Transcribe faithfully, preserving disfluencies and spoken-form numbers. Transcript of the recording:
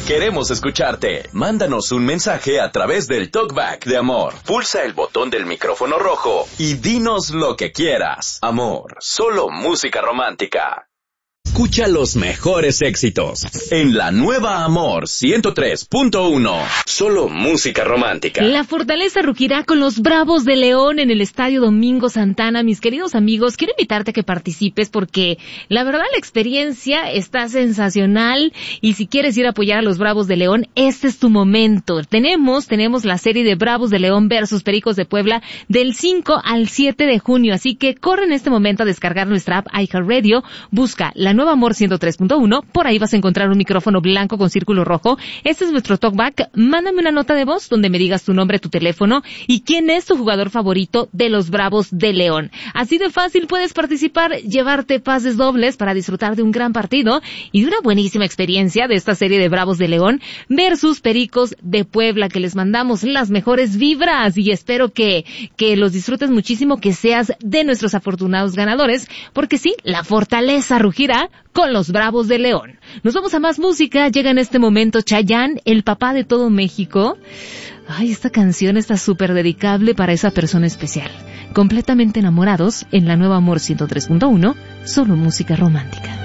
Queremos escucharte. Mándanos un mensaje a través del Talkback de Amor. Pulsa el botón del micrófono rojo y dinos lo que quieras. Amor, solo música romántica. Escucha los mejores éxitos en la nueva Amor ciento tres punto uno. Solo música romántica. La Fortaleza rugirá con los Bravos de León en el Estadio Domingo Santana. Mis queridos amigos, quiero invitarte a que participes porque la verdad la experiencia está sensacional y si quieres ir a apoyar a los Bravos de León, este es tu momento. Tenemos, tenemos la serie de Bravos de León versus Pericos de Puebla del cinco al siete de junio, así que corre en este momento a descargar nuestra app iHeartRadio, busca la nueva Amor ciento tres punto uno, por ahí vas a encontrar un micrófono blanco con círculo rojo. Este es nuestro talkback. Mándame una nota de voz donde me digas tu nombre, tu teléfono y quién es tu jugador favorito de los Bravos de León. Así de fácil puedes participar, llevarte pases dobles para disfrutar de un gran partido y de una buenísima experiencia de esta serie de Bravos de León versus Pericos de Puebla, que les mandamos las mejores vibras y espero que, que los disfrutes muchísimo, que seas de nuestros afortunados ganadores, porque sí, la Fortaleza rugirá con los Bravos de León. Nos vamos a más música. Llega en este momento Chayanne, el papá de todo México. Ay, esta canción está súper dedicable para esa persona especial. Completamente enamorados en la nueva Amor ciento tres punto uno, solo música romántica.